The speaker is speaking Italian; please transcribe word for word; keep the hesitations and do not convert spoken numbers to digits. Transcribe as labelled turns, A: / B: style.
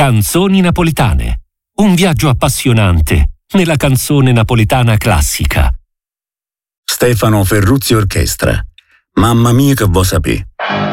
A: Canzoni napoletane. Un viaggio appassionante nella canzone napoletana classica.
B: Stefano Ferruzzi Orchestra. Mamma mia che vuoi sapere.